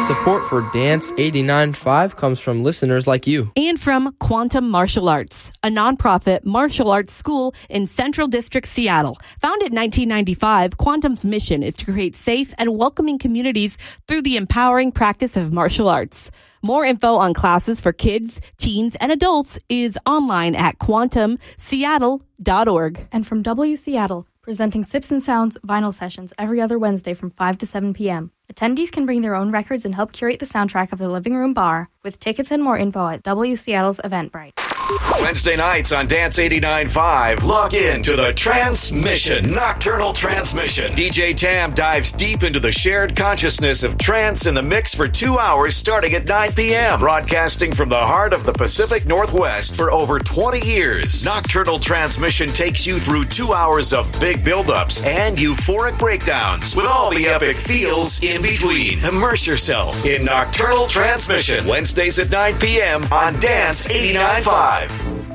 Support for Dance 89.5 comes from listeners like you. And from Quantum Martial Arts, a nonprofit martial arts school in Central District, Seattle. Founded in 1995, Quantum's mission is to create safe and welcoming communities through the empowering practice of martial arts. More info on classes for kids, teens, and adults is online at quantumseattle.org. And from W Seattle, presenting Sips and Sounds vinyl sessions every other Wednesday from 5 to 7 p.m. Attendees can bring their own records and help curate the soundtrack of the living room bar, with tickets and more info at W Seattle's Eventbrite. Wednesday nights on Dance 89.5, log in to the Transmission, Nocturnal Transmission. DJ Tam dives deep into the shared consciousness of trance in the mix for 2 hours starting at 9 p.m. Broadcasting from the heart of the Pacific Northwest for over 20 years. Nocturnal Transmission takes you through 2 hours of big build-ups and euphoric breakdowns with all the epic feels in between. Immerse yourself in Nocturnal Transmission, Wednesdays at 9 p.m. on Dance 89.5.